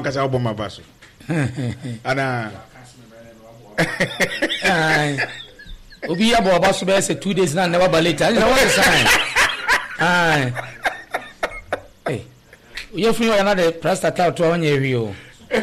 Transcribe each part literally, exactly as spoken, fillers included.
Because I my basso. And uh Obi abo abaso be say two days now never baleta. You know what the sign? Aye. Hey. You free another prasta to on your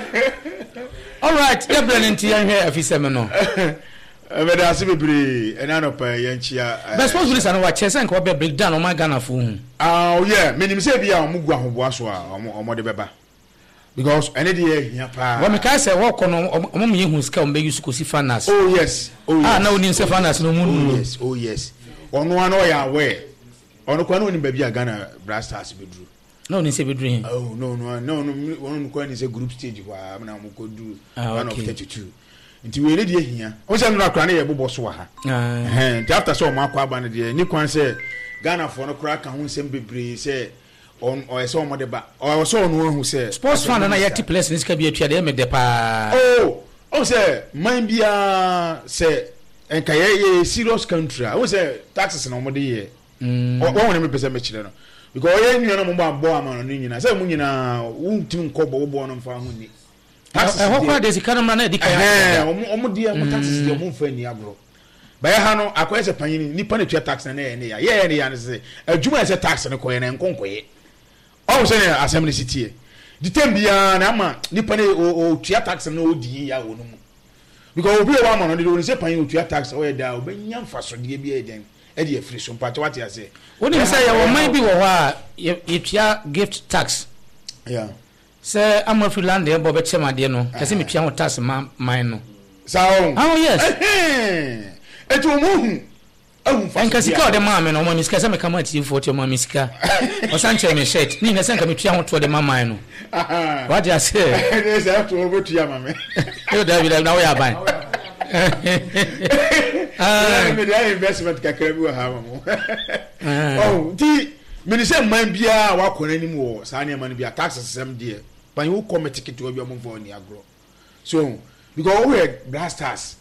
all right, you're bringing to your hair if you say no. But I see me and I know pay yanchia. But suppose we listen what chess and co breakdown on my Ghana phone. Oh, yeah, many say be a mugwa who was or more the beba. Because any day, yeah, when I say walk on me who's come, be used to see fanas. Oh, yes, oh, ah, no, in Sefanas, no moon. Yes, oh, yes. On one way away. On a corner in baby, a Ghana brass has been drew. No, ni se be dream. Oh, no, no, no, no, one coin is a group stage where I'm now could do one of thirty-two. Until we ready here. Also, I'm not crying a bobo swaha. And after so, Mark Waban, the Niquan said, Ghana for no crack and who send be say on or I saw my deba. Or I saw one who said, Sports fan and I had to place in this can be a triad de pa. Oh, oh, sir, mind be a say, and Kaye serious country. I was a taxes and almost year. Or one percent children. Because you know, Mamba Boama, and I said, Munina, won't team cobo born on family. I hope there's a kind of man at the Omodia taxes your moon for any abro. By Hano, I quite a penny, Nippon tax and air, yeah, and say, a Juma is a tax and a coin and conquer. Oh, say, Assembly City. The ten beyond Ama, Nippon or Tia tax and no D. Because we are one on the only paying to tax or down, but young fast on the B A then. Eddie free some part what I say. What do you say? Or maybe or if you gift tax. Yeah. Say I'm a free land there, Bobby Chema, dear no. Kasi me piano tax mine. So, oh yes. It will move. Oh, and kasi call the mamma no money scasa me come at you for your mommy's car. Or Sancho me shirt. Nina send me piano to the mamma no. What do you say? There's after over to your mamma. You David now we are buying. Ah, the investment can have. Oh, the minister might be a walk on any more. Sanya man be a taxes some dear. But you come a ticket to your move for Niagara. So, because we are blasters.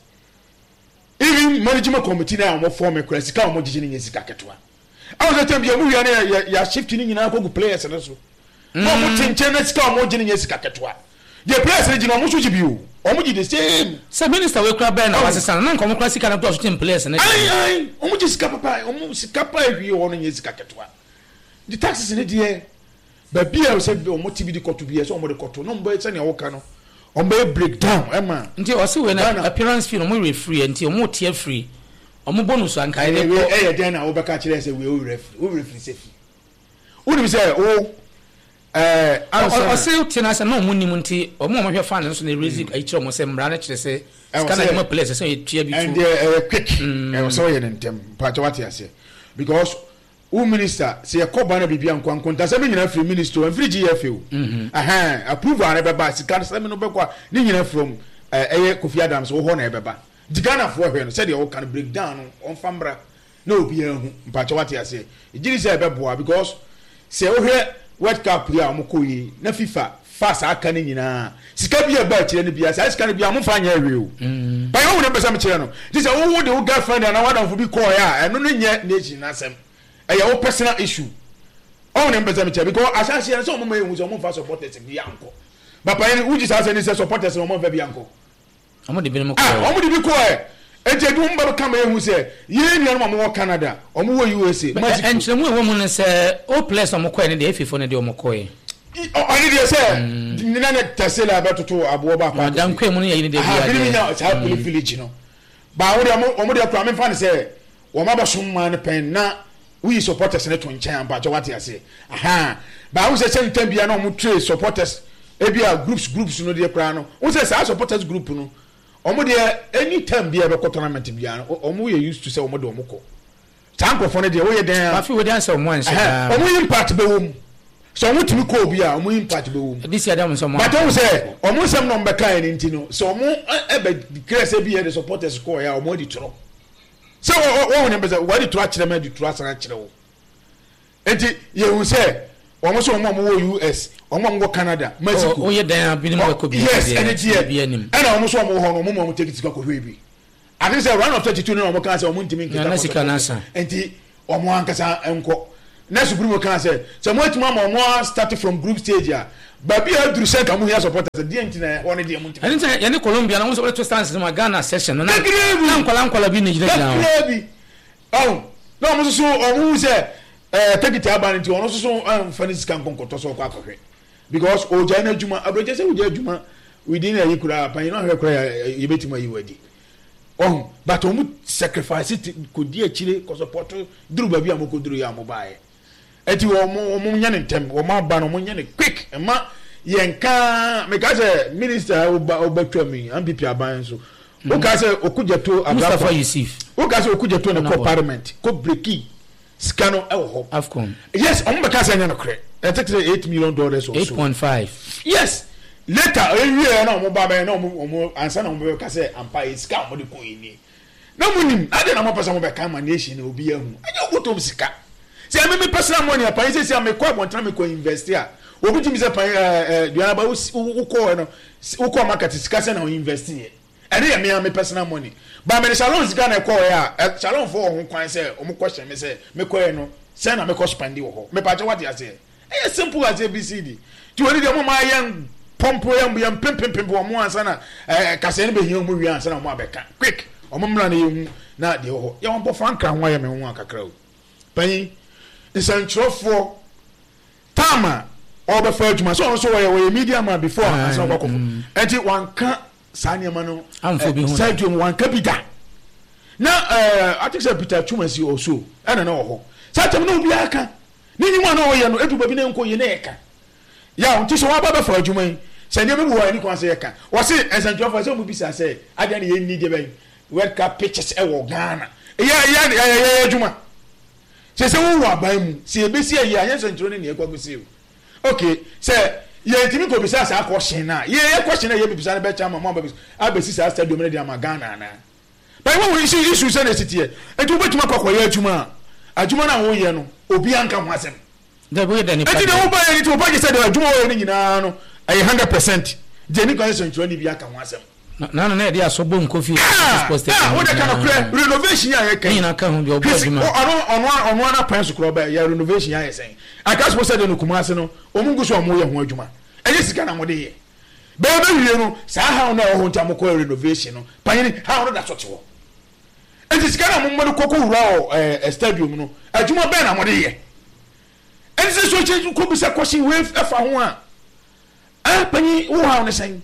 Even management committee now more form a classic motivation in Sikaketua. I was telling you, you are shifting in our players and also. No more tenants come more in Sikaketua. The players region almost should be almost the same. Some minister will grab Ben as a son, non come classic and approach team players and I almost scapa, almost scapa if you own in Sikaketua. The taxes in the year, but be able said, motive the court to be a somebody court to number it's any okano. On may break down, Emma. Until I see when appearance feel more free until more tear free. Or more bonus and kind of a then I overcatch as a will refree. Would you say, oh, uh, I say, Tinas and no money munti or more of your finance on the risk. I almost say, Branch, they say, I was more place, so it cheer and they're quick. I was so in them, part of what I say. Because O minister say a cobana bibi an kwankon ta se me nyina free minister and free G F O aha approve an ebeba sika se me no bekwa ni nyina from eh Kofi Adams wo ho na ebeba digana fo hwe no say the can break down on fambra na obi ehu mpacho what ya say ejiri say ebeboa because say wo hwe World Cup ya amokoyi na FIFA fast aka ni nyina sika bia ba kire ni bia say sika bia mo fa nya awe o ba yo wo pesa me kire no this say wo de wo girlfriend and wadon fo bi call ya eno no nya nation na sem a personal issue. On embezzlement because Ashanti and some men who are supporters in Bianco. But who just has any supporters on Bianco? I'm going to be quiet. And they don't come here who say, you know, more Canada or more U S A. And some woman say, oh, place on Mokoy and the F for the Omokoy. I need to say, Nana Tassela about to Abuaba, Madame Quemoni, I didn't know it's happy village, you know. But what I'm coming from say, Wamaba Shuman pen now. We supporters in the twin champ, but what I say. Aha. But I was a same time, no more trade supporters. Maybe our groups, groups, no dear crown. Who says our supporters group? No. Omo dear, any time be a tournament to be an Omo used to say Omo Domoko. Tanko for the way there. I feel we dance on once. Omo impact the room. So what to call be a Omo impact the room. This year, but don't say, Omo some number kind in Tino. So Omo ever declares be the supporters score or more the trouble. So what numbers why did you actually make the trust and actually and you will say almost on U S on Canada Mexico oh yeah there have been more could be yes and it's here and almost one more moment take it to go baby I think say round of thirty-two no more can say on team and the omo ankasa enko na supreme can say so much mama more started from group stage ya baby a duru say kamu here supporters dey ntina one dey mu ntina ani ntina yene Colombia na won so stance ma Ghana session na na nkwala nkwala bi ni gina gina oh no mo so o mu say eh take it aban nti ono so so fanis kan konkoto so kwa akọhwe because o ja na adwuma abroje say o ja adwuma within a yikura pan you no hwe kura ye betima yi wadi oh but o mu sacrifice ko di akire ko support duru ba bi amoko duru ya mo bae eti wo mo mo nya ne ntem wo ma ba no mo nya ne quick ema yenka me ka say minister oba obatwa mi ampp aban so o ka say okujeto Mustafa Yusuf o ka say okujeto ne ko parliament ko breaki scano e wo Afcon yes o mo ka say nya no kre e take eight million dollars or so eight point five yes later e wie na mo ba ba na mo mo ansa na mo ka say ampa e ska mo de ko ini na mo nim ade na mo pesa mo be ka ma nation na obi ahu anya wotom sika say me me personal money apa say say me ko abontra me ko invest here obi timi say pan eh duana ba wo ko no wo ko market sika say na invest here ene ya me me personal money ba me salon sika na ko ya salon fo ho kwan say o mo question me say me ko no say na me ko spend wo ho me pa che what ya say eh simple as A B C D ti woni de mo ma yan pompo yan yan pem pem pem wo mo ansa na eh kase ne be hian mo wi ansa na mo abeka quick o mo mra na yehu na de ho ya won bo franka ho ya me ho akakra o pan nsantrofo tama oba fa adwuma so so we media man before ansa kwakọ enti wanka sanyema no amfo bi hu stadium wanka bida na eh I think say Peter Chumasi also ana na ho satem no obi aka ni ni mo na oye no edu babi na nko ye na eka ya unti so wa ba fa adwuma yi se ne mebu wa ni kwan se eka wo se nsantrofo se mo bi sa se ade na ye ni de ben World Cup pitches e wo Ghana ya ya ya adwuma se se wo wa ban mu se ebesi ayi anya sentro ne ne ekwagusi okay se ye timi ko bisa sa question na ye ye question na ye bisa na be chama mo ba bisa abesi sa stadium ne de ama Ghana na ba wo issue issue se na sitie etu betuma kokko ye adwuma adwuma na wo ye no obi anka ho asem da bo ye da ni pa eti na wo ba ye ni to ba je se de adwuma wo ni nyina no ayi one hundred percent je ni ko sentro ni bi aka ho asem na na na dia asobo nkofi sports station wo de kana kure renovation ya kan ina ka hu bi obo adwuma ono ono ono ana pan so kuro ba ya renovation ya yesen aka sports stadium no Kumasi no omungu so omo ye ho adwuma enye sika na mo de ye be be wie no sa ha na ho nta mo ko renovation no panyini ha no da so tewo enye sika na mo mo ko ko wura o eh stadium no adwuma be na mo de ye enye so che ko bi sa question we fa ho a eh panyi wo ha no sen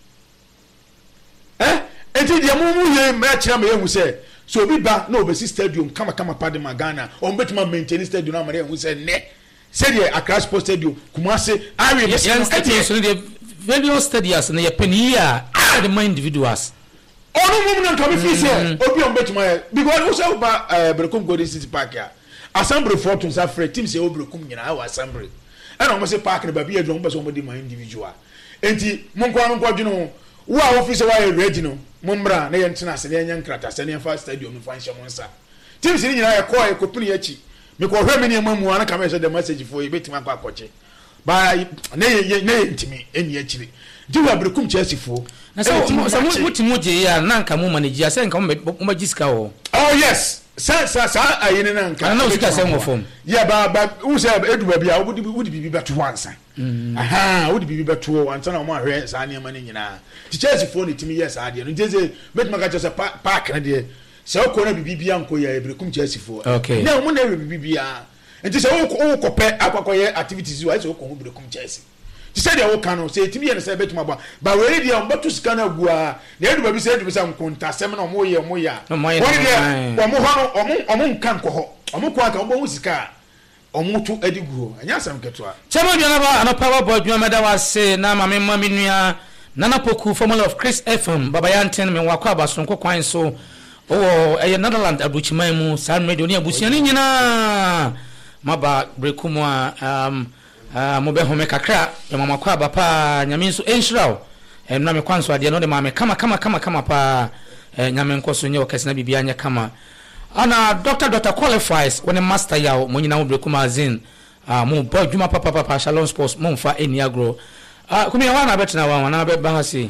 eh enti dia mu mu ye me kira me ehu se so obi ba na obesi stadium kama kama pade Magana on betuma maintain stadium na mare ehu se ne se dia Accra Sports Stadium Kumasi awe be se stadium so the various stadiums na ye penia the mind individuals onu mu na nka me fi se obi on betuma because we say ba Brekum Golden City Park ya assembly for to safre team se Brekum nyina awa assembly and on say park na ba bi adwon be so mo di mind individual enti mo nko an nko dwunu wo a office wa ready no mombra na ye ntena se na nya nkrata se na fa stadium no fa nhye monsa team se nyina ye ko e ko pini achi me ko hwe me ne mamu ana ka me se the message for ye betima kwa akoche ba na ye na ye ntimi eni achire di wa Brekum Chelsea fo na so so mutimu je ya na nka mo manage ase nka mo magiska wo oh yes sa sa sa ayene na nka na usika se mo fom ya ba ba u se edu ba bia wodi wodi bibi beto wansa aha wodi bibi beto wansa na mo ahwe sa ne ma ne nyina ti Chelsea fo ne timi yes ade no jeze betima ka Chelsea park na de se o ko na bibi bia nko ya Brekum Chelsea fo na mo na bibi bia enti se o ko pe akwakoye activities wa se o ko Brekum Chelsea ti se de wo kan se timi ye ne se betima ba ba we de on beto sika na gua na edu ba bi se edu bi se nkonta sem na mo ye mo ya woni de o mo ho o mo o mo nkan ko ho o mo ko aka o bo sika o mo tu adigu anya sam ketoa chama dwana ba ana power boy dwana meda wase na mame mami nua nana poku formula of Chris F M baba yanten me wakọ abason ko kwan so o eye Netherlands abuchiman mu san radio ni abusia ni nyina maba Brekum a um ah mo be home kakra ya mama kwa bapa nyame nso enhiraw em na me kwanso ade no de mama kama kama kama kama pa nyame nkoso nye okese na bibia anya kama ana doctor doctor qualifies when a master yaw mo nyina mo Brekum azin ah mo boy djuma papa papa Shalom Sports mo mfa eni agro ah kumi ya na betina wa na be bahasi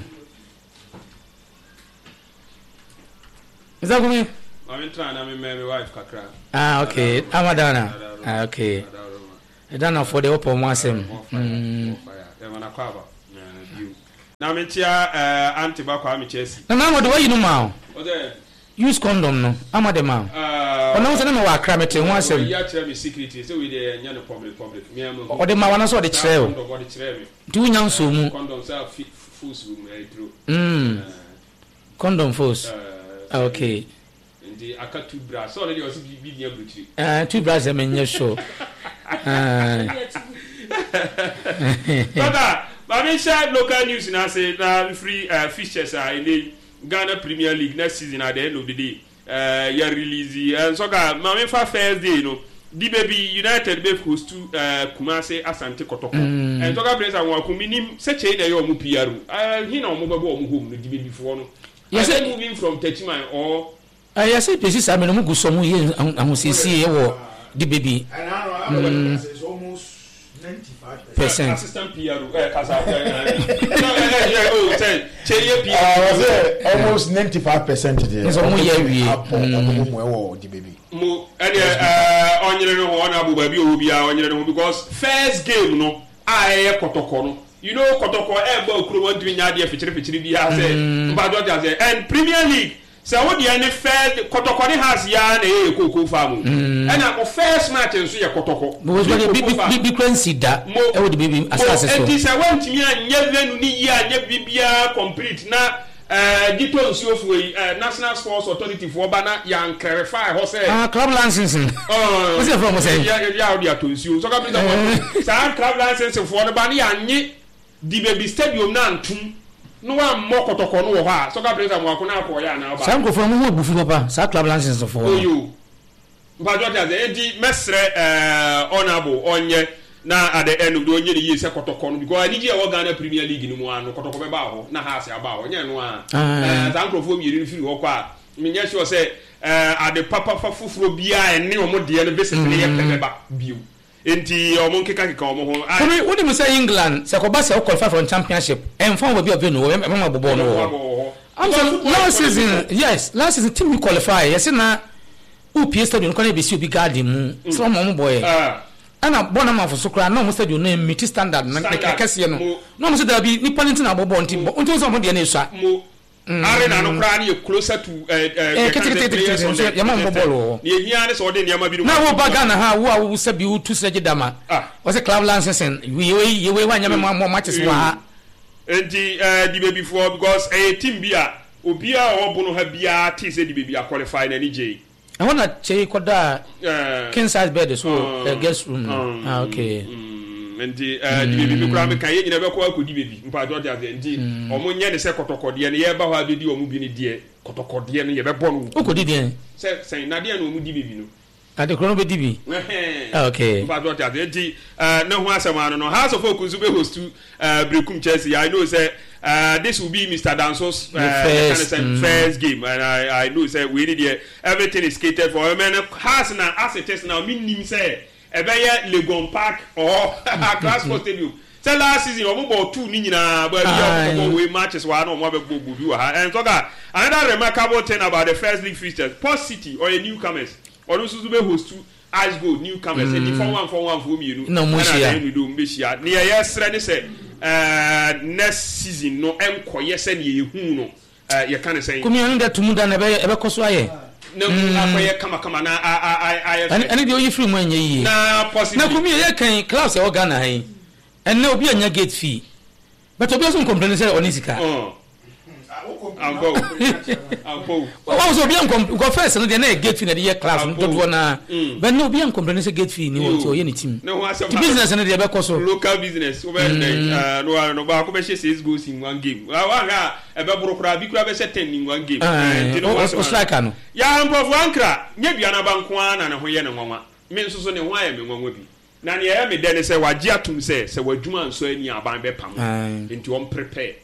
izagumi mama ntra na me me wife kakra ah okay amadana ah okay Edana for the open wasem. Mm. e mana kwaba biu na me tia eh anti ba kwa me chesi na na mo de wayi no ma o de use condom no ama de ma ah ono se na me wa akra mete ho asem ya tell me secret say we dey nya no public public me am o de ma wana so de kire o condom de kire me tu nya nso mu condom say fools room e true mm condom fools okay ndi aka two bra so already was be be brutri ah two bra se menye show ah Baba, but share local news na say na free uh, fixtures are in the Ghana Premier League next season at the end of the day. Uh, you release and so ga mama fa first day no. Di baby United be host to uh, Kumasi Asante Kotoko. Mm. And so ga place an waku minim se che na yo mu P R. Ah he na omo bebo omo home no di baby for no. Yes, I moving from Techiman or ah yes I pesi sa me no mu gusomu ye ahosisi ye wo di baby. And I know it's almost ninety-five percent assistant P R eh kasa eh oh say che P R uh, was almost ninety-five percent there so mo ye wie mo mo di baby mo any eh onyere no ho na abu ba bi obi a onyere no because first game no aye kotoko no you know kotoko e gba okuro won tumi nya de fichiri fichiri bi ha say mba do say and Premier League so what the any first kotoko ni has ya na e koko famu and na first match nso ye kotoko because we be be consider e wo the baby assess so it is a want me anya venu ni ya anya bibia complete na eh dito nso fu National Sports Authority for bana ya clarify ho say ah club licensing oh what's it from say ya ya audio to nso so ka be say club licensing for bana ya nye di baby stadium na ntum no wa mo kotoko no wo ha so ka place am akona akọ ya na ba sam ko from who bufu papa sa club license for oyo ba do ta say edi mesre eh honorable onye na at the end of the onye ni yese kotoko no because ani je wo Ghana Premier League ni mu anu kotoko be ba ho na ha se aba ho nya no a eh sam ko fo mi yiri firi ho kwa me nya sure say eh at the papa fa fufuro bia ene o mo de no visit ne ye pebe ba bio enti o mo nkeka keka o mo ho I what do you say England se ko ba se qualify for championship en fa obi obi no e ma bobo no I'm saying last season yes last season team we qualify yes na u P S stadium ko na be si obi garden mu so mo mo boy ah ana bona ma fo so kra na mo stadium na meet standard na kekese no no mo se da bi ni panti na bobo nti bo nti so mo de na esua are na no kra na closer to eh eh ya ma mo bolo ni ehia ne so de niam bi na wo ba Ghana ha wo a wo se bi wo tu se gidama wo se club licensing we we we wa nyame mo matches wa enti eh di baby for because eh team bia obi a wo no ha bia ti se di baby a qualify na ni je I want to check koda king size bed so uh, guest room um, ah okay enti eh di baby kura me kan ye nyina be ko akodi baby mpa do dia enti omo nye ne se kotokode ne ye ba ho abedi omo bi ne die kotokode ne ye be bo no okodi die se se na dia no omo di baby no ade krono be di bi okay mpa do dia enti eh ne ho asema no no house of folk nso be host to uh, Brekum Chelsea I know say uh, this will be Mister Danso's uh, first, mm. first game and I I know say we need here everything is catered for him and has na as it is now mean say ebeye Legon Park or Transport Stadium say last season omo ball two ni nyina ba bi we matches wa na omo be go bi wa and so that another remarkable thing about the first league fixtures Port City or a newcomers or no be host to Ice Gold newcomers and the four one four one for me no mo shia we do me shia ne yesre ne say uh next season no enko yese ne yehu no uh ye kan say komi anu da tumuda na be e be koso aye na akoye kama kama na I I I ani de oyi free mu anya yi na possible na komi ye kan class e o Ghana hai en na obi anya gate fee but obi so complain say onisika oh Ambo ambo wa so obi an go first no de na gate fee na de class no do na but no obi an complain say gate fee ni won ti o ye ni team the business na de be koso local business over there no no ba ko be share six goals in one game wa ga e be borokura bi kura be share ten in one game o striker no ya ambo fu ankra nye bia na ba nko ana na ho ye ne nwanwa me nso so ne ho aye me nwanwa bi na ne ya me de ne say waje atum say say wadwuma nso ani aban be pam enti on prepare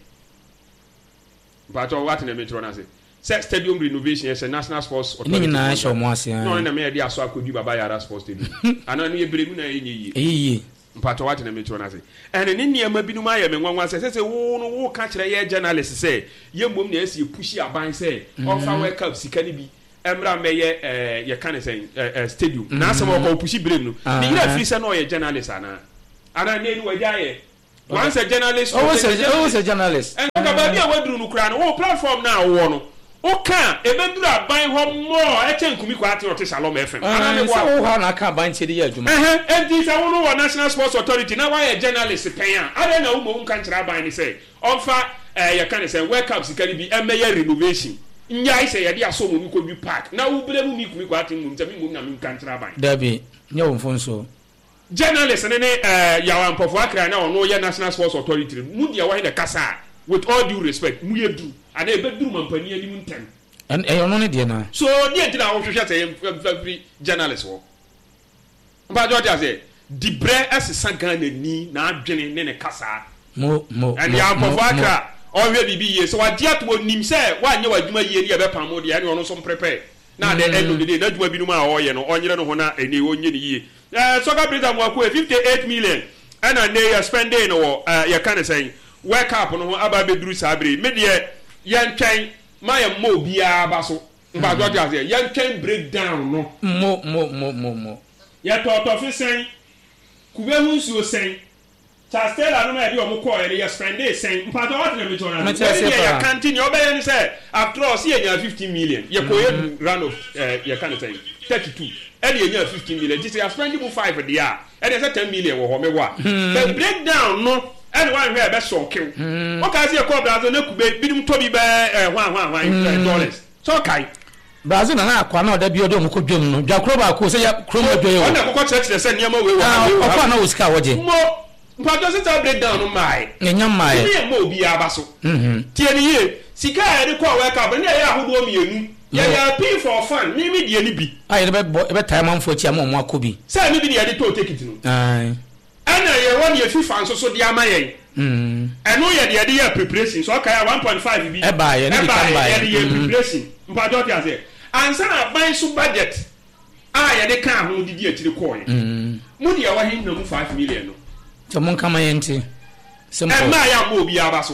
but what in the metro na say say stadium renovation is a National Sports Authority ni na show mo asia no na me dey aso akodi baba yara sports stadium ana na ye bremu na yenye yi but what in the metro na say and ni niam binu ma ye me nwanwa say say wo no wo ka kire ye journalist say ye mom na esi push aban say offer World Cup sika ni bi emra me ye eh ye kan say stadium na asem ko push brem no ni ira fi say no ye journalist ana ana ne ni waja ye once a journalist always a always a journalist and ka ba bia waduru no kra no platform na wo no o ka e be duru aban ho mo e che nkumi kwa ate o Shalom F M ana ne wo wo ha na ka ban che de ya adwuma eh eh enti sa wo no wo National Sports Authority na why a journalist pen a ade na wo mo nka nchira aban ni say onfa eh ya kan say World Cup sikari bi emeye renovation nya ise ye de aso mo ko bi park na wo bele mu mi kumi kwa ate mu ntami mu na mi nka nchira aban dabi nya wo mfonso journalist ne eh yawan pofo akra na ono ye National Sports Authority mu dia wa de kasa with all due respect mu ye du ana e be duru mampani ani mu ntan and e ono ne de na so dia ntina wo hwehwe say every journalist wo mba jo dia say dibre asesa Ghana ni na adwene ne ne kasa mo mo and ya pofo akra onwe bibi ye so wa dia to nim say wa anya wadwuma ye ni e be pam de ani ono so prepare na the end of the day na dwuma binu ma oye no onyere no ho na eni onye ni ye eh soccer president mo ko fifty-eight million and na they spending no uh you can say work up no aba be duru sabre me de yan twen my mo bia ba so mba do dia say yan twen breakdown no mo mo mo mo mo ya to to fi sen kube hu nsuo sen Chastela no me bi o mo ko e ya spending sen mpa to what na me tona me ya continue obey ni say after all see ya fifty million ye ko ye run of uh you can say thirty-two and you have fifteen million just you spend you five for the year and there's ten million wo me wa the breakdown no and one here be so kill what can see a call Brazil na kube bidum to bi be one one one dollars so kai Brazil na akwa na oda bi odo mo ko dwom no dwakro ba ko se ya krom adwe yo na kokko church say niam we we akwa na osika woje mo mpado se ta breakdown no mai nya mai ni mo bi abaso mhm tie ni ye sika ya de kwa work up na ya ahodo mienu ya ya pay for fun mi mi die ni bi ai be be time am for chia mo mo akobi say mi bi de to take it no ai ana ye won ye FIFA nso so de amayen mhm eno ye de de ye preparation so okay one point five bi e ba ye ni kan ba ye ye preparation mpado ti ase ansa na ban so budget ah ye de kan ho didi akiri ko ye mhm mu de wa hin na mu five million no so mon kama yenti simple e ma ya mo bi abaso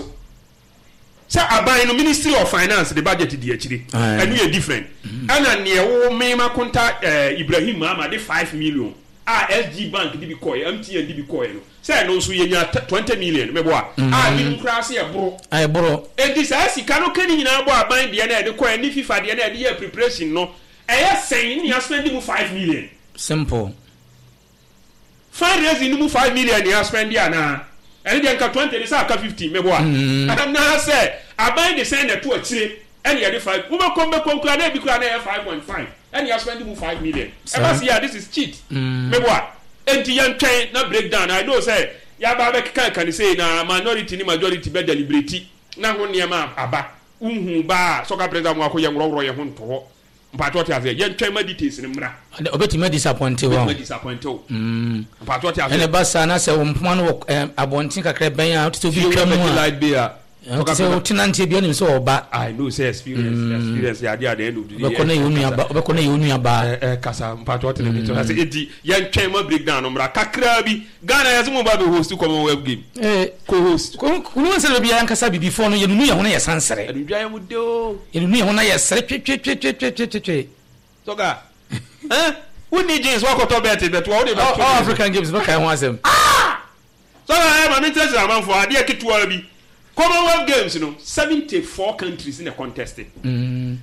say aban no Ministry of Finance the budget di akiri and we are different ana ne wo mema konta Ibrahim Mama de five million ah S G Bank di bi koy M T N di bi koy no say no so ye nya twenty million me bo a ah bi nkra se e bro ai bro e di say sika no kani nyina bo aban de na e de koy ni FIFA de na e de ye preparation no e ye sen ni spend mu five million simple fundraising mu five million ni spend ya na and then ka twenty ni say ka fifty me bo a adam na say aban de send the to akire and you dey five we go come back conclude na bi kura na five point five and you spend mu five million e ba say this is cheat me bo a enti yan twen na breakdown I know say ya ba be kan kan say na minority ni majority be deliberate na ho niam aba unhu ba soccer president mo akoye nwororo ye ho nto mpato ti ase yan twen ma details ni mra obeti ma disappoint wo ma disappoint wo mm mpato ti ase ene ba sa na se wo mpoma no abontin kakra ben a to bi twa mu light beer so tenant bi onim so oba I know say experience experience ya dey at the end of the day be kono yonu aba be kono yonu aba eh kasa mpato ti ni to ase edi yan twen ma breakdown no mra kakra bi Ghana ya mo ba be host Commonwealth game eh co-host kunu se bi yan kasa bi before no yenu ya hono ya sansere adu ya mu de o yenu ya hono ya sere twe twe twe twe twe twe toga eh woni jeans wa koto bet bet wa o de ba all African games be kai ho asem ah so na ma mi interest am for ade akituwa bi Commonwealth Games, you know, seventy-four countries in the contest. Mm.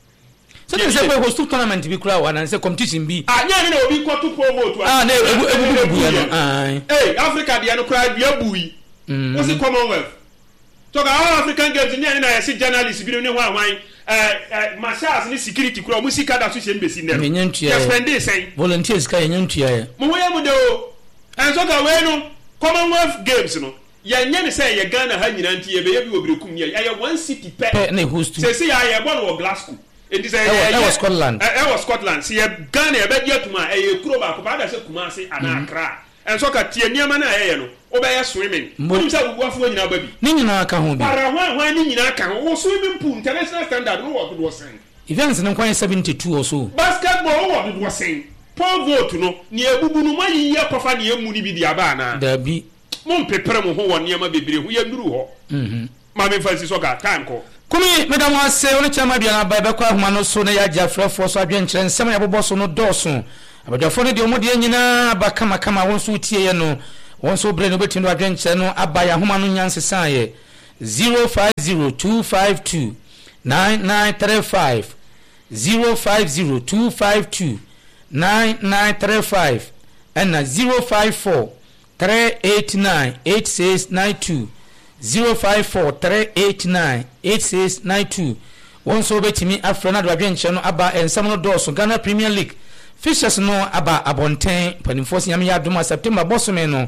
So they say we host tournament be kura one and say competition be. Ah, yeah, no, we got to promote. Ah, no, ebu ebu ebu ya. Ah. Hey, Africa dey no cry be abui. What's the Commonwealth? Talk about African Games, you know, I see journalists be no one why eh marshals ni security kura mu sika da so she mbesi ndero. Ya spend dey say. Volunteers ka yenyantua ya. Mo we am de o. And so ka we no Commonwealth Games no. Ya nyane say ye Ghana ha nyina nti ye be ye bi obrekum ye ya one city pe pe na host say say ya ye born wo Glasgow it is e was Scotland e was Scotland see ye Ghana ye be di atuma e ye kuro ba ko ba da say Kumasi ana Accra en so ka tie niam na ye ye no wo be ye swimming mo say wo afo nyina ba bi ni nyina ka ho bi para hwan hwan ni nyina ka ho swimming pool international standard no wo do sen events no kwan seventy-two or so basketball wo do sen pole vault no ni ebubu no mayi ye kofa ni emu ni bi di aba na da bi mon pepere mo ho woni ma bebre hu ya nduru ho mhm ma me fancy so ga time ko kumi madam ase oni chama bia na ba be kwa homa no so na ya jafra fo so adwen kyerɛ nsɛm ya bobɔ so no dɔɔso abadwafo no de omo de nyina ba kama kama won so tie ye no won so bre no betim no adwenche no aba ya homa no nyansesan ye zero five zero two five two nine nine three five zero five zero two five two nine nine three five and zero five four three eight nine eight six nine two zero five four three eight nine eight six nine two. Won so betimi afrena do adwenche no aba ensam no do so Ghana Premier League Fishers no aba abonten panimfo nyame ya doma September bosome no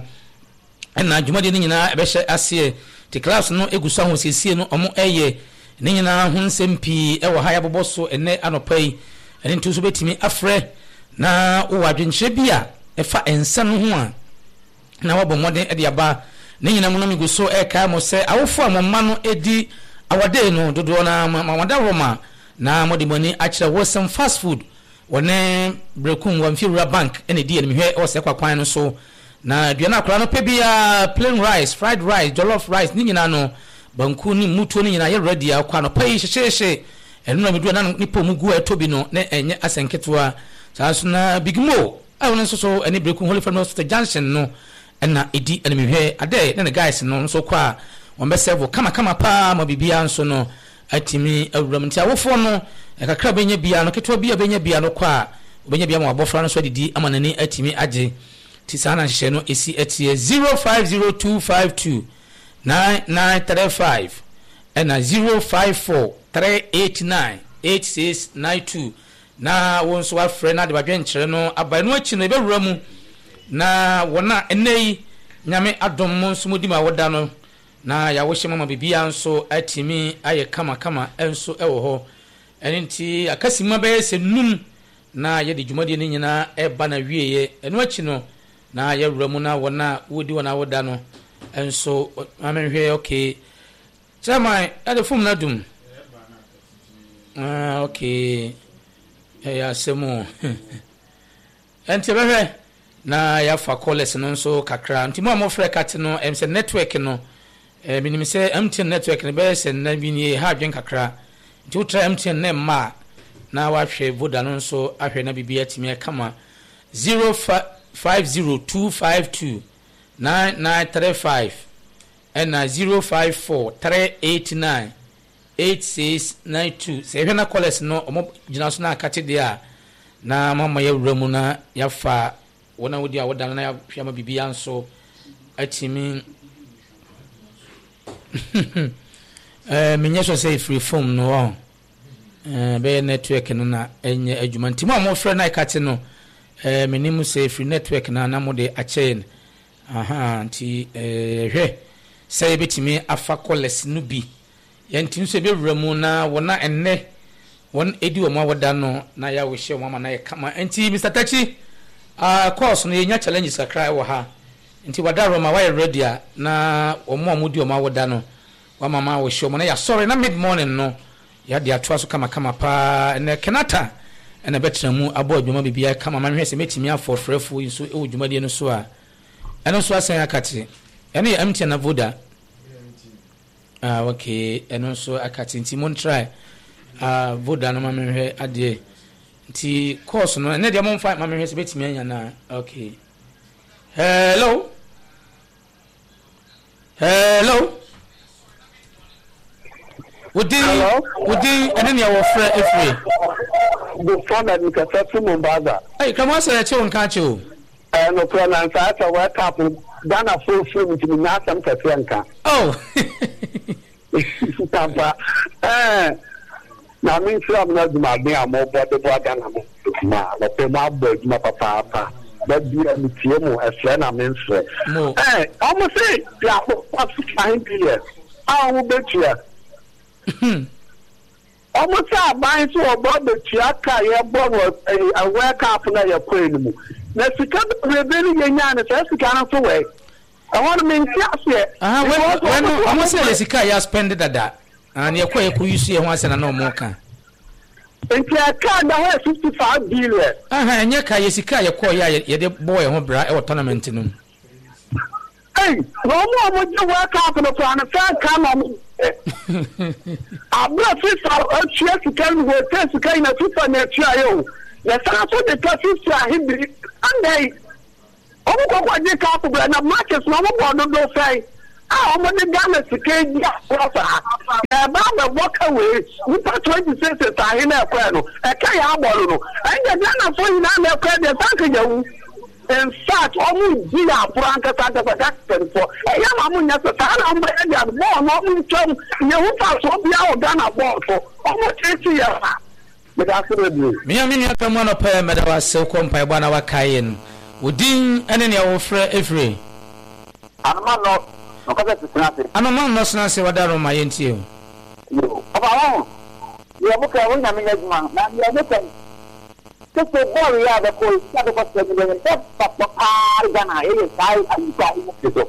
na dwumade ni nyina ebehye ase the class no egusa ho sesie no omo eye ni nyina ho nsempi e wo haya boboso ene anopai ene ntu so betimi afre na wo adwenche bia efa ensa no ho a na wabo modern e de aba ni nyina mo no miguso e ka mo se awofo amomma no edi awade no dodo na mawada roma na modimoni akira wosem fast food wone brekun wamfiura bank ene di ene hwe o se kwakwan no so na duana akra no pebia plain rice fried rice jollof rice ni nyina no banku ni mutuo ni nyina ye ready akwa no pai hyehye eno na medu na nipo mugu etobi no na enye asenketoa saso na bigmo awon nso so ene brekun holy family hospital junction no ena edi ene mehwe ade na guys no so kwa won serve kama kama pa ma bibia nso no atimi awuram ntia wofo no ekakra benya bia no ketwa bia benya bia no kwa benya bia ma abofra no so didi amanani atimi age tisana hye no esi etie zero five zero two five two nine nine three five and zero five four three eight nine eight six nine two na won so afre na de badwenkyere no abai no achi no ebewura mu na wona enei nyame adom mo nso mudi ma woda no na ya wohye mama bibia nso atimi aye kama kama enso ewo ho enti akasima be se num na ye de dwumade ni nyina eba na wieye eno achi no na ya wuramu na wona wodi wona woda no enso amenhwe okay chama ade fum na dum ah okay ya semo enti bebe na ya fa college no nso kakra enti mo amofre kate no em se network no eh minim se M T N network ne be se na bi ni ha dwen kakra nti utra M T N ne ma na wa hwe voda no nso ahwe na bibia timi kama zero five zero two five two nine nine three five and zero five four three eight nine eight six nine two. Se hwe na college no omo gina so na akate dia na mama ya wuramu na ya fa wona wodi a woda na ya hwe ma bibia nso atimi eh minyeso say free form no eh be network no na enye adwuma ntimo amofre na ikate no eh menimu say free network na na mode achen aha nti eh hwe say betimi afa college no bi yentin so be wuramu na wona enne won edi wo ma woda no na ya wo hye wo mama na ye kama nti Mister Tachi ah course no yenya challenges akra wo ha nti wada Roma wa ready na omo amudi o ma woda no wa mama wo hye mo na ya sorry na mid morning no ya de atoa so kama kama pa na kenata na betra mu abo adwuma bibia kama ma hwese metimi afo frefo nso e wodwuma de no so a eno so asan akate eno ya M T N na voda ah okay eno so akate nti mon try ah voda no ma hwe ade nti course no na de mo mfa ma hwese betimi anya na okay hello hello Udi udi eneni ya wofre efre the phone that we can set from Mombasa. Hey, come on, say you nka che o. Eh no problem sa ta wa tap Ghana full film to me na sam kase nka. Oh. Tampa. Eh na min from na duma be am bo de bo Ghana mo. Ma na pe ma bo duma papa papa. But be am tie mo e fre na min fre. Eh, almost say ya what fine be. Ah, wo betua. Almost a bind to about the Chiaka, your born was a work up na your queen. Let's become rebellion yan as a kind of way. I want to make class here. Ah, when almost say Jessica, you spend it at that. And you're quite you see once and no more can. And Chiaka, now fifty-five billion. Ah, and your Jessica, your call ya, your boy, or bra or tournament in him. Hey, no more would you work up on a plan of fair come on. I'm not fit for a chair to tell me where to kind of super net child. The answer the classes are him and they ọmụ kọkọ dị ka afọ na market na ọmụ bọ dodo fẹ a ọmụ dị Ghana sika eji afọ ha ebe a na-agbọka wee nipa twenty six ahị na-ekwe no eke ya agbọrọ no enye Ghana fọ yi na-ekwe dị tank yawu in fact ọmụ ji ya apụrụ ankasa ankasa kakịtịrị fọ eya ma mụ nyesa taa na mgbe eji adị bọọlụ na ọmụ nchọm nyewu paasụ obi ahụ Ghana bọọlụ ọmụ chịchị ya ha Mia mini aka mwana pa meda wa se ko mpa bwana wa kayen wodin ene ne wo frɛ efre anoma no no ka se sinase anoma no sinase wadaro ma yentie yo aba wa yo mo ka wona me nyajuma na ya me kan se se ball ya da ko ya da ko se me ne ta pa pa Ghana e sai ai ka i mo keto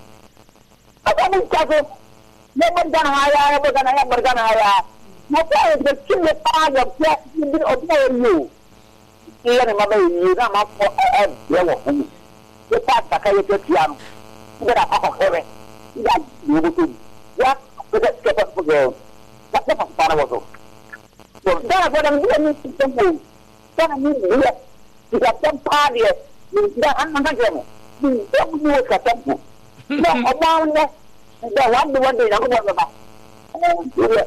aba mo ka ko ne mo Ghana ya ya mo Ghana ya mo Ghana ya Mata the king of power of black in you. Here in my baby, I'm up for a yellow. The fact that I get young. Get up off of her. That you will do. What? With that step up for girl. That's not a part of it. So that's what I'm doing to the moon. Then I mean, you got some party. I'm not going to do it for temple. No, I'm down there. The one the one day, I'm going to oh,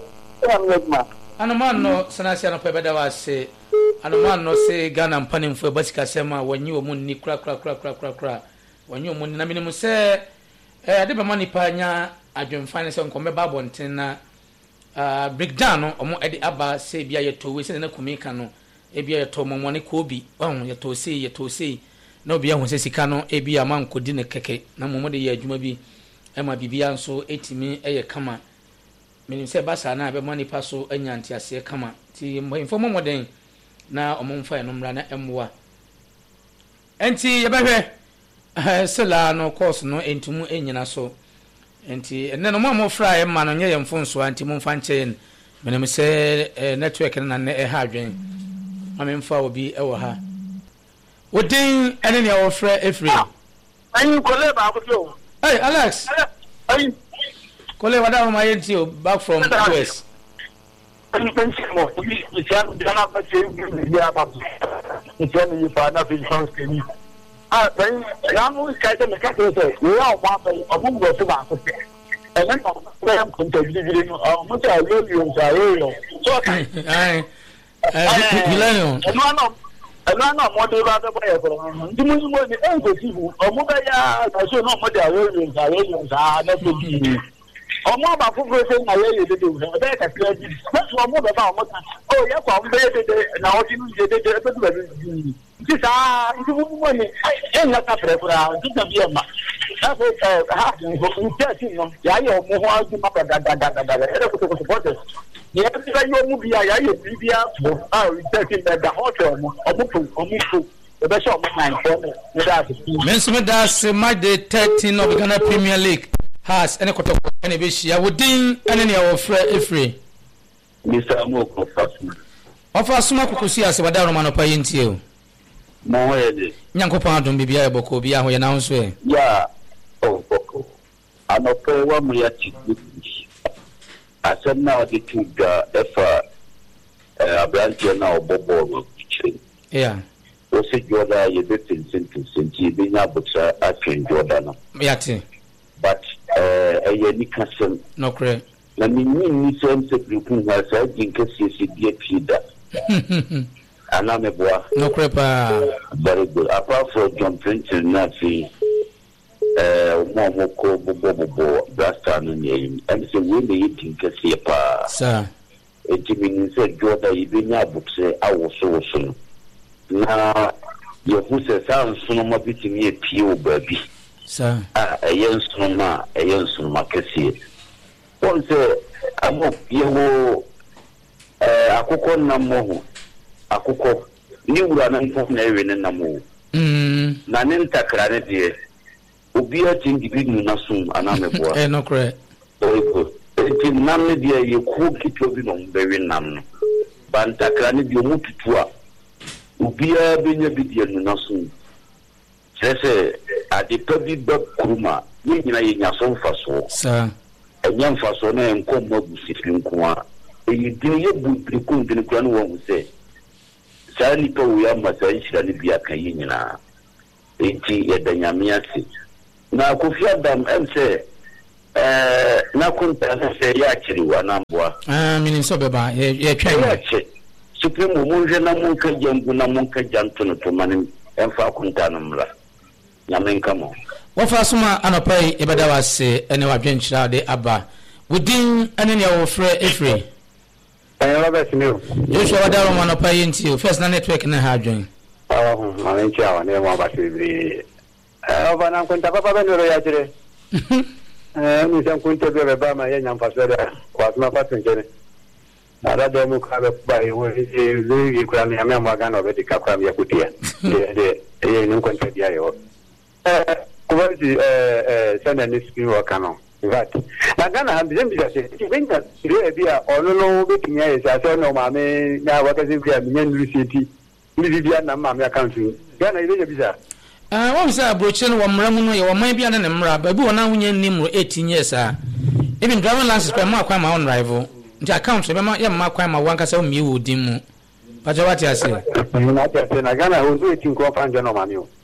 Anoman no sanasi no pebeda wa se anoman no se Ghana mpanim fo basika sema wanyi wo mun ni kra kra kra kra kra kra wanyi wo mun na minimu se eh ade be mani pa nya adwemfane se nkombe babo ntenna ah breakdown no omo ede aba se bia ye to we se na kumika no e bia ye to momone ko bi on ye to se ye to se na obi ahun se sika no e bia man kodi ne keke na momode ye adwuma bi e ma bibia nso etimi eye kama menim se basa na be mani paso anyanti ase kama ti informo moden na omomfa enomra na emwa enti ye behwe eh sela no course no entumu enyina so enti enne no mo fra e ma no nye ye mfonso anti momfa nche menim se network na na e ha adwen amemfa obi e wo ha wodin ene ne wo fra efri ayin kole ba ko hey Alex ayin Kole wada ma yenti back from U S. Ani pensi mo, ni sian dana pa che ya ba. Ni sian ni pa na fi chance ke ni. Ah, ben ya mo ka te me ka te se. Ni ya wa pa obu go se ba ko se. E na ko ba ko te bi bi no. Ah, mo ta lo yo sa yo. So ka. Ai. Eh, Bilano. No no. Ela na mo de ba ba ya ko. Ndi mo ni mo ni e go si hu. O mo ba ya na so no mo de awo yo sa yo sa na to bi. Ọmọ ọba fúnfún ṣe ń ayé yìí dédé òun ọbẹ̀ ẹ̀ka sílẹ̀ jù lọ́sùn ọmọ bàbá ọmọ kan ó yẹ kó àwọn bẹ́ẹ̀ dédé na ọtí ní ìdè dédé ẹgbẹ́ tó bẹ̀rẹ̀ jù sísá ìdúgbò mímọ́ ni ẹ̀ ń lọ́ka fẹ̀rẹ̀ fúra títà bí ẹ̀ mà láti ẹ̀ ha ǹjẹ́ ẹ̀sìn nọ yàá yẹ ọmọ wọn ájú má gàgàgàgàgà ẹ̀rẹ́ kòtòkòtò bọ́tẹ̀ yẹ kí wọ́n yọ ọmú bíi àyà yẹ bí bí àpò àwọn ǹjẹ́ ẹ̀sìn mẹ́ta ọ̀tẹ̀ ọmọ ọmú fò ọmú fò ẹ̀bẹ̀ sọ ọmọ náà ń fọ́ ní dáàsì. Mẹ́sùn dáàsì match day thirteen of Ghana Premier League has ene kotoko ene be hia wodin ene ne wo frɛ efre Mister Amoko Fasuma ofa suma kokosi ase wada roma no pa yentie o mo hede nyankopɔn adom bibia e bɔkɔ bia ho ye na nso e ya o bɔkɔ anopo wa mu ya tikku asɛm na ɔde tuga efa eh abrantie na ɔbɔbɔ no kiche yeah o se joda ye be tinsin tinsin ti be nya botra atwen joda no yate but eh uh, ni kasem no kre na mi ni ni sem se prikun ha sa jinka sisi die pida ana me boa no kre pa very good apart from John Printing na fi eh mo mo ko bobo bobo brasta no ni and say we dey jinka se pa sa e timi ni se joda ibenya bukse awoso woso na ye hu se san so no ma bitimi e pie o babi sa ah eyen sunma eyen sunma kesi on se amo yewo eh akoko namo akoko ni wura na nfo na ewe ne namo mm na ne ntakra ne de obi ati ndibi nu na sum ana meboa eh no kre eko eti nam ne de ye ku kitwa bi no mbewe nam no ba ntakra ne de omu tutua obi a benya bi de nu na sum sese adipa bi ba kuruma ni nyina ye nyaso mfaso sa enya mfaso na enkom magusifi nkoa eyi din ye bu prikun din kura no wo se sa ni pa wo ya masa nshira ni bia kan ye nyina enti ye danyamiasi na Kofi Adam em say eh na kunta say ya chiri wanambwa ah minim so beba ye ye twa ya che supreme munje na munka jambu na munka jantu no to manim emfa kunta no mra nyamenka mo wofa soma anopai ebeda wase ene wadwenkyira de aba wudin ene ne wo frɛ efre eh Robert New Joshua wadaro anopai nti first na network na ha adwen ah ma ntia wa ne mo ba sibri eh oba na kunta papa be no ya jire eh ni san kunta be ba ma ya nyam fasada kwa ma fatin jene ada do mu ka be ba e wo e lu ku ami ami ma ga no be dika kwa mi akutia de e ni kunta dia yo eh kuwaji eh eh sana ni screen worker no right na Ghana ha bi bi se ti benga sire bi a ono no be tinya e sa so no ma me na waka se bi a mi nyan city mi bi bia na ma me account Ghana ile bi sa ah wo say abroche no wo mra mu no ye wo man bia na ne mra ba bi wona hunya nimro eighteen years ah even driving license kwa ma kwa ma on rival nti account be ma ye ma kwa ma wanka se o mi wo din mu pa je wati ase na ta se na Ghana ho so eighteen ko fan je no ma mi o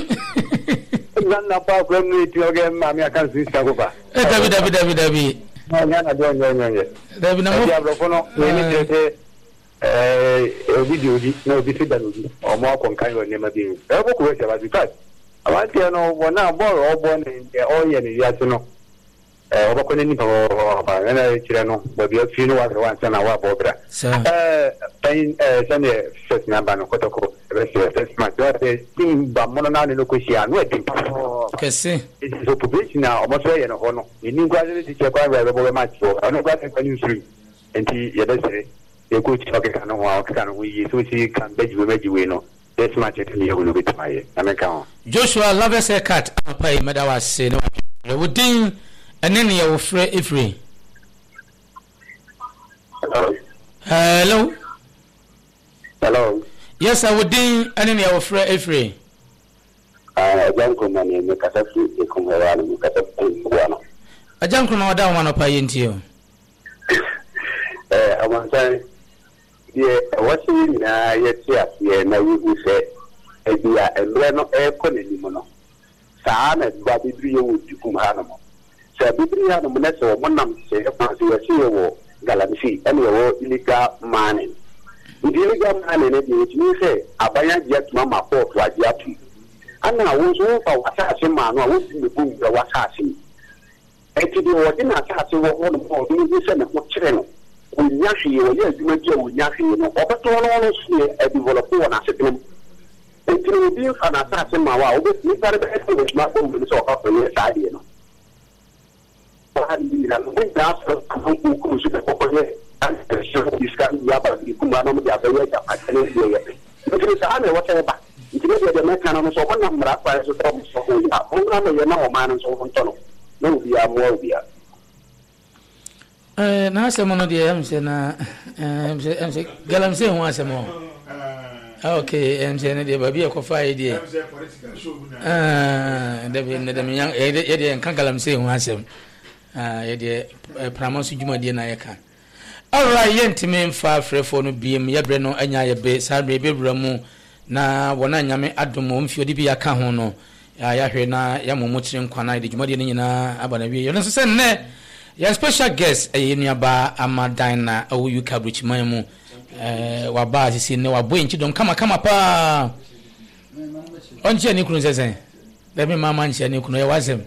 na pa kwa mi ti oge ma mi account si sa ko ba eh david david david david na Ghana do nyo nyo nyo david na mo ya bro fono we ni te eh video di no bi da no di o mo ko kan yo ne ma bi e bo ko se ba di kat awante no wona ball o bo ne o ye ni ya no eh o ba ko ne ni ba ba na chire no ba bi o fi no wa wa na wa bo bra eh tain eh sane first number no ko to ko e se first match wa te tin ba mo na ne no ko sia no e tin kese so public na o mo so ye no ho no ni ngwa ni ti che kwa ba bo match so no kwa te kwa ni three enti ye da sire e ko ti okay kan wa kan we so si kan beji we beji we no this match it me will be my America Joshua Lovers cut apai medawa se no wudin ene ne ye wo frɛ efre hello hello yes I wudin ene ne ye wo frɛ efre ah janko mane me kasafu e ko hera no kasafu wana ajanko na wada wona pa yentio eh amantan ye wasi na ye tia ye na yugu se e bia emre no e ko ne ni mo no saa na ba bibiri ye wo dikum ha no mo sa bibiri ha no mo na so mo nam se e pa se ye se wo galamsi ene wo illegal mining illegal mining ne bi ti se abanya dia tuma ma port wa dia tu ana wo so fa wasa se ma no wo si me bu ga wasa se e ti di wo dina sa se wo ho no mo bi se na ko kire no unya hwe wo ye adwuma dia unya hwe no obeto no no so e develop wo na setem enti bi fa na sa se ma wa obe ni pare be se wo ma ko bi so ka ko ye sa die no pa di na no ni da so ko ko ko so ko ko ye an se so diskan ya ba di kuma no ya ba ye ja pa tele ye ye enti sa na wo te ba enti ne de me kana no so ko na mra pa so to so ko ya o na me ye na o ma no so ko to no no bi ya mo bi ya eh na asemo no de am se na eh am se galam se ho asemo ah okay am se ne de ba bi e ko fa e de ah de bi ne de mi e de en kan galam se ho asem ah e de pramo su juma de na ye kan all right yentime mfa frefo no biem ye bre no anya ye be sa bre be bra mu na wona nyame adomo mfi odi bi ya ka ho no ya ya hwe na ya momo kire nkwana de juma de nyina aba na wie yo no se ne your special guest eh nuaba amadan na awu yuka bruchman mu eh wa ba sisi ne wa boy nchi don kama kama pa onche ni kunu sese let me mama nchi ni kunu ya wasem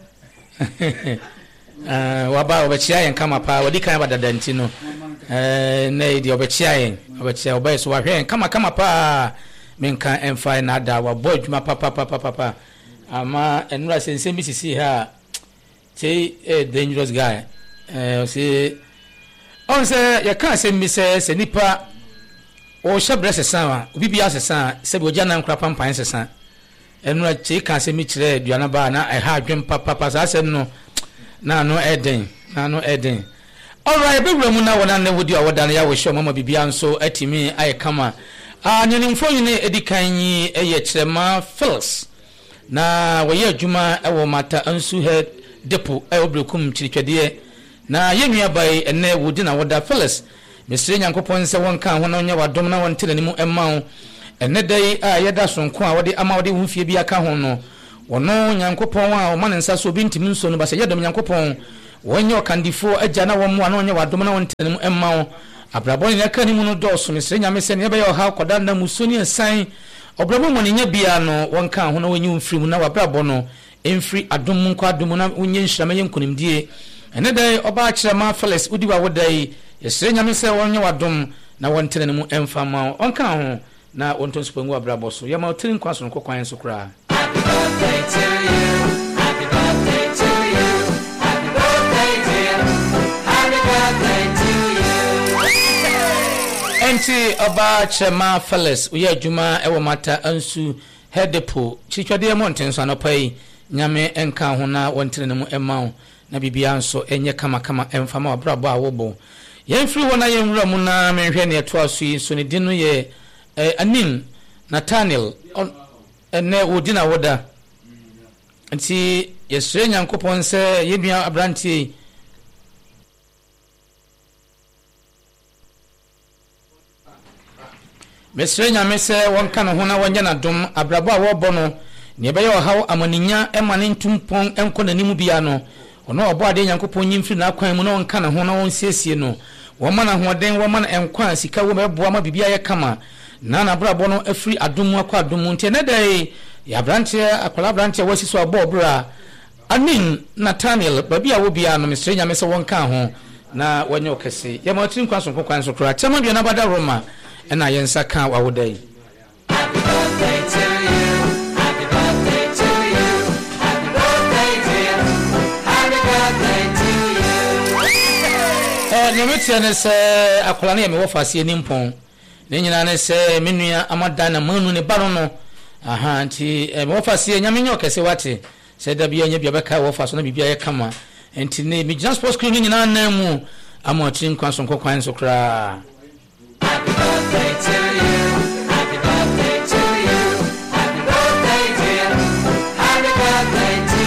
eh wa ba obechia yen kama pa wadi kan ba dada nchi no eh na idi obechia yen obechia obai so wa hwen kama kama pa menka emfa na da wa boy dwuma pa pa pa pa pa ama enura sense bi sisi ha say a dangerous guy eh say on say ya kan say mi say se nipa o shabre sesan wa obi bia sesan se bi ojana nkra pampan sesan enura che kan say mi kire aduana ba na e ha adwem papa papa sa se no na no eden na no eden all right be wura mu na wona na wodi awoda na ya wo show mama bibia nso atimi aye kama a nyenimfo yine edikan yi eye kirema Phils na waye adwuma e wo mata ansu head depo e obrekum chirikade na yenua bai ene wodi na woda Phyllis mesre nyankopon se won kan ho na nya wadom na won tele ni mu emma wo ene dai a yeda sonko a wode ama wode humfie bi aka ho no wono nyankopon a o man nsa so bi ntimi nso no ba se yedom nyankopon wonye okandifo agya na wo mo ana onye wadom na wontenem emma wo abrabon ne aka ni mu no dɔɔso mesre nyame se ne be yɛ ɔha koda na musoni asan obrabo mo ne nya bia no wonka ho na wonyi umfiri mu na wabrabo no emfiri adom mu nkɔ adom na wonye nhyirama yɛ nkonimdie ene dai oba akyerema Felix udi wa wodai yesre nyame se wonye wadom na wontenem emfa ma onka ho na wonton spongu abrabo so yɛ ma otirin kwaso no kokwan so kra. Happy birthday to you, happy birthday to you, happy birthday dear, happy birthday to you. Enti oba chema Felix uye adwuma ewo mata ansu hedepo chichwade monten so anopai nyame enka ho na wontene mu ema na bibia nso enye kama kama emfama abrabo a wobo yemfiri wona yemwura mu na menhwe ne eto aso yi so ne din no ye anin Nathaniel ene wodina woda nti yesre nyankopon se yebia abrantie mesre nyame se wonka no ho na wonya na dom abrabo a wobo no ne be ye ohaw amaninya emane ntumpon enko nanim bia no ono obo ade nyankopon nyimfiri na kwan mu na wonka na ho na wonsiesie no woma na hoden woma na enkwa sika wo meboa ma bibia ye kama na na brabo no afiri adomu akwa adomu nte ne dai ya branche akola branche wasi so abo bra anin Nathaniel babia wo bia no mesre nyame se wonka ho na wanya okese ye ma tin kwaso kokwan so kra tema bia na bada roma ena yensa ka wa wodai. Happy birthday to you, happy birthday to you, happy birthday dear, happy birthday to you. Eh nyame ne se akola na ye me wo fase ni mpon ne nyina ne se menua amada na manu ne baro no aha nti me wo fase nyame nyo kese wate se da bia nya bia beka wo fase na bibia ye kama nti ne mi just sports crew nyina na mu amotrin kwaso kokwan so kra. Happy birthday to you, happy birthday to you, happy birthday dear, happy birthday to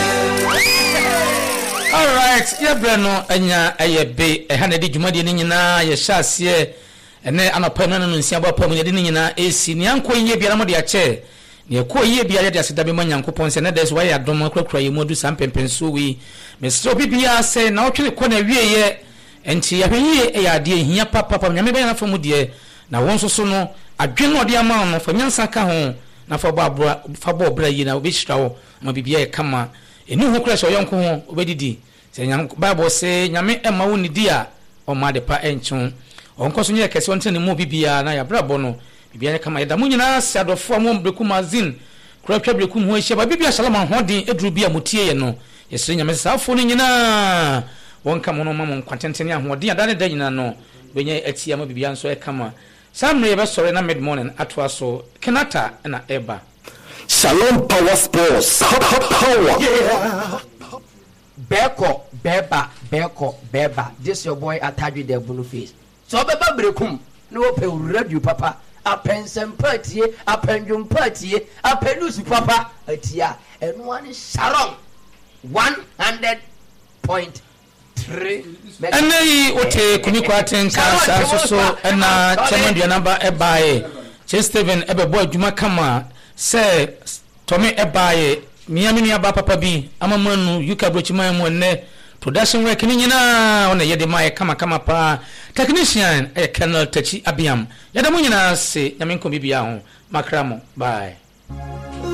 you. All right, ye breno anya ayebe e hanedi dwumade ni nyina ye hyase ene anapa no no nsia bapa mu ye de ni nyina esi ni anko ye bia na mo de ache ne ko ye bia ye de aseda be manyankopon se na des wa ya dom akrakra ye modu sampempenso wi mesro bibia se na otwe ko na wie ye enti ya hwenye e ya de hia papa papa nyame be na fa mu de na wonso so no adwene ode ama no fa nyansa ka ho na fa bobra fa bobra yi na obehira wo ma bibia ye kama eni ho kra so yonko ho obedidi se nyam bible se nyame ema wo ni dia o ma de pa enchun onko so nye kese onte ne mu bibia na ya brabo no bibia ye kama yeda mu nyina sadofo mo breku magazine kra twa breku ho ehia ba bibia salama hodin eduru bia mutie ye no yesre nyame safo no nyina wonka mo no mamo kwantentene ahoɔden adane da nyina no benya atia ma bibia nso e kama samre ye be sore na mid morning atwa so kenata na eba Shalom Power Sports power yeah. Beko beba beko beba this your boy Atadwi the blue face so beba brekum no pe radio papa apensem party apendum party apelusi papa atia eno one Sharon one hundred point three Anei ote kuniko atenka sa so so na chairman number ebae che Steven ebebo adwuma kama se Tommy ebae miamini aba papa bi amamanu yuka brochiman mu ne production work ni nyina ona yede mai kama kama pa technician e Colonel Tachi Abiam yada mu nyina se nyamenko bibia ho makramo bye.